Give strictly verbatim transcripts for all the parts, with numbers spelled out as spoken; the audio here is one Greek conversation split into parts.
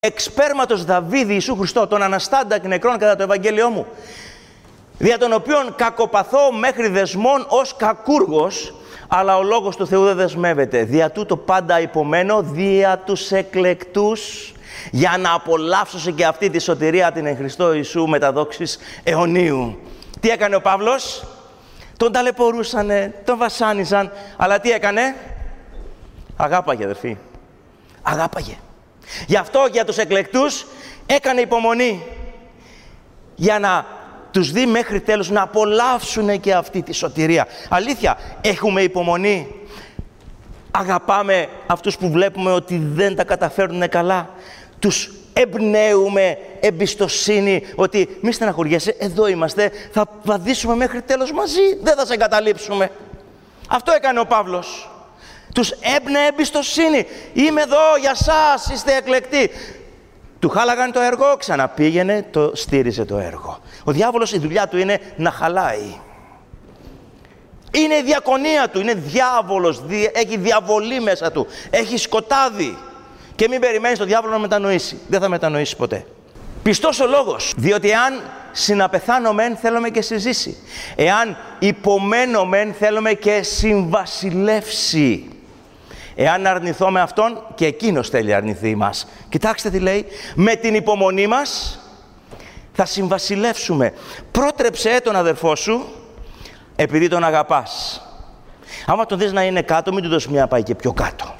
εξπέρματος Δαβίδη Ιησού Χριστό, τον αναστάντα εκ νεκρών κατά το Ευαγγέλιό μου, δια των οποίων κακοπαθώ μέχρι δεσμών ως κακούργος, αλλά ο λόγος του Θεού δεν δεσμεύεται. Δια τούτο πάντα υπομένω, δια τους εκλεκτούς, για να απολαύσω και αυτή τη σωτηρία την εν Χριστώ Ιησού μεταδόξης αιωνίου. Τι έκανε ο Παύλος? Τον ταλαιπωρούσανε, τον βασάνιζαν, αλλά τι έκανε? Αγάπαγε, αδερφοί. Αγάπαγε. Γι' αυτό για τους εκλεκτούς έκανε υπομονή, για να τους δει μέχρι τέλους, να απολαύσουν και αυτή τη σωτηρία. Αλήθεια, έχουμε υπομονή? Αγαπάμε αυτούς που βλέπουμε ότι δεν τα καταφέρνουν καλά? Τους εμπνέουμε εμπιστοσύνη ότι μη στεναχωριέσαι, εδώ είμαστε, θα βαδίσουμε μέχρι τέλος μαζί, δεν θα σε εγκαταλείψουμε. Αυτό έκανε ο Παύλος. Τους έμπνεε εμπιστοσύνη. Είμαι εδώ για σας, είστε εκλεκτοί. Του χάλαγαν το έργο, ξαναπήγαινε, το στήριζε το έργο. Ο διάβολος, η δουλειά του είναι να χαλάει. Είναι η διακονία του, είναι διάβολος, έχει διαβολή μέσα του, έχει σκοτάδι. Και μην περιμένεις τον διάβολο να μετανοήσει. Δεν θα μετανοήσει ποτέ. Πιστός ο λόγος, διότι εάν συναπεθάνω μεν, θέλουμε και συζήσει. Εάν υπομένω μεν, θέλουμε και συμβασιλεύσει. Εάν αρνηθώ με αυτόν, και εκείνος θέλει αρνηθεί μας. Κοιτάξτε τι λέει, με την υπομονή μας θα συμβασιλεύσουμε. Πρότρεψε τον αδερφό σου, επειδή τον αγαπάς. Άμα τον δεις να είναι κάτω, μην του δώσεις μια να πάει και πιο κάτω.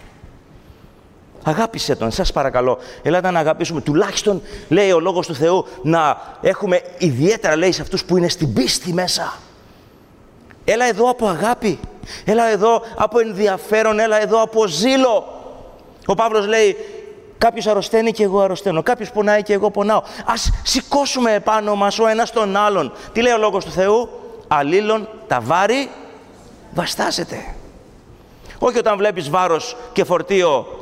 Αγάπησε τον, σας παρακαλώ. Ελάτε να αγαπήσουμε. Τουλάχιστον, λέει ο Λόγος του Θεού, να έχουμε ιδιαίτερα, λέει, σε αυτούς που είναι στην πίστη μέσα. Έλα εδώ από αγάπη. Έλα εδώ από ενδιαφέρον. Έλα εδώ από ζήλο. Ο Παύλος λέει, κάποιος αρρωσταίνει και εγώ αρρωσταίνω. Κάποιος πονάει και εγώ πονάω. Ας σηκώσουμε επάνω μας ο ένας τον άλλον. Τι λέει ο Λόγος του Θεού? Αλλήλων τα βάρη βαστάζεται. Όχι όταν βλέπεις βάρος και φορτίο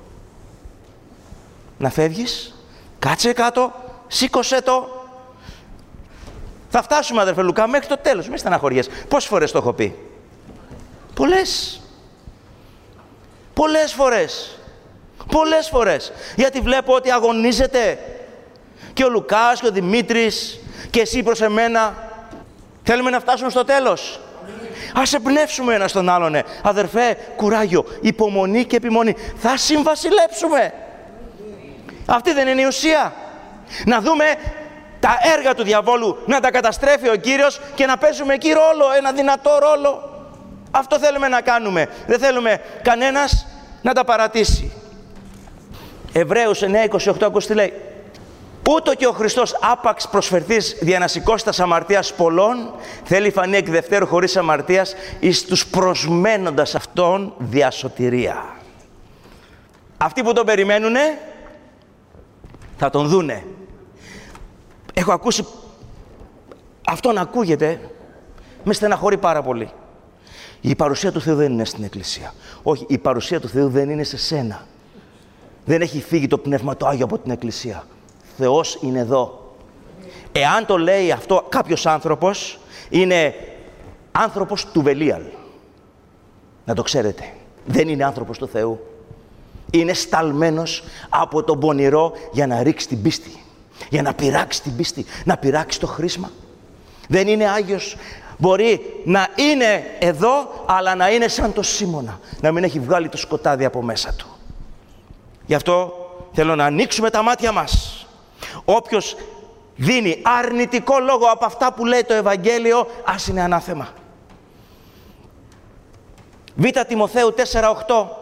να φεύγεις, κάτσε κάτω, σήκωσέ το. Θα φτάσουμε, αδερφέ Λουκά, μέχρι το τέλος, μη στεναχωριέσαι. Πόσες φορές το έχω πει? Πολλές. Πολλές φορές. Πολλές φορές. Γιατί βλέπω ότι αγωνίζεται και ο Λουκάς και ο Δημήτρης και εσύ προς εμένα. Θέλουμε να φτάσουμε στο τέλος. Ας εμπνεύσουμε ένας τον άλλον. Ναι. Αδερφέ, κουράγιο, υπομονή και επιμονή. Θα συμβασιλέψουμε. Αυτή δεν είναι η ουσία? Να δούμε τα έργα του διαβόλου, να τα καταστρέφει ο Κύριος και να παίζουμε εκεί ρόλο, ένα δυνατό ρόλο. Αυτό θέλουμε να κάνουμε. Δεν θέλουμε κανένας να τα παρατήσει. Εβραίους εννέα είκοσι οκτώ, ακούς τι λέει. Ούτω και ο Χριστός άπαξ προσφερθείς δια να σηκώσει τας αμαρτίας πολλών, θέλει φανεί εκ δευτέρου χωρίς αμαρτίας εις τους προσμένοντας αυτόν δια σωτηρία. Αυτοί που τον περιμένουνε θα τον δούνε. Έχω ακούσει, αυτό να ακούγεται, με στεναχωρεί πάρα πολύ. Η παρουσία του Θεού δεν είναι στην Εκκλησία. Όχι, η παρουσία του Θεού δεν είναι σε σένα. Δεν έχει φύγει το Πνεύμα το Άγιο από την Εκκλησία. Θεός είναι εδώ. Εάν το λέει αυτό κάποιος άνθρωπος, είναι άνθρωπος του Βελίαλ. Να το ξέρετε. Δεν είναι άνθρωπος του Θεού. Είναι σταλμένος από τον πονηρό για να ρίξει την πίστη. Για να πειράξει την πίστη, να πειράξει το χρήσμα. Δεν είναι Άγιος. Μπορεί να είναι εδώ, αλλά να είναι σαν το Σίμωνα. Να μην έχει βγάλει το σκοτάδι από μέσα του. Γι' αυτό θέλω να ανοίξουμε τα μάτια μας. Όποιος δίνει αρνητικό λόγο από αυτά που λέει το Ευαγγέλιο, ας είναι ανάθεμα. Β' Τιμοθέου τέσσερα οκτώ.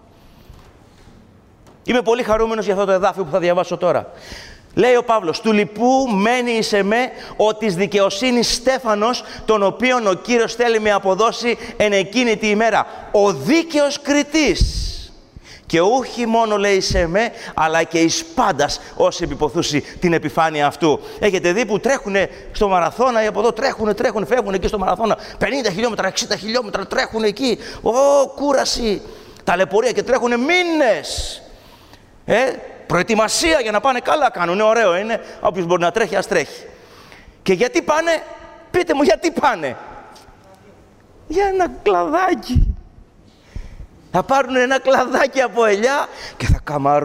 Είμαι πολύ χαρούμενος για αυτό το εδάφιο που θα διαβάσω τώρα. Λέει ο Παύλος, του λοιπού μένει εις εμέ ο της δικαιοσύνης Στέφανος, τον οποίον ο Κύριος θέλει με αποδώσει εν εκείνη τη ημέρα. Ο δίκαιος κριτής. Και όχι μόνο λέει σε εμέ, αλλά και εις πάντας όσοι επιποθούσι την επιφάνεια αυτού. Έχετε δει που τρέχουνε στο μαραθώνα ή από εδώ τρέχουνε, τρέχουνε, φεύγουν εκεί στο μαραθώνα. πενήντα χιλιόμετρα, εξήντα χιλιόμετρα τρέχουν εκεί. Ω, κούραση, ταλαιπωρία και τρέχουνε μήνες. Ε, προετοιμασία για να πάνε καλά κάνουν. Είναι ωραίο, είναι. Όποιος μπορεί να τρέχει, ας τρέχει. Και γιατί πάνε? Πείτε μου, γιατί πάνε? Για ένα κλαδάκι. Θα πάρουν ένα κλαδάκι από ελιά και θα καμαρώνουν.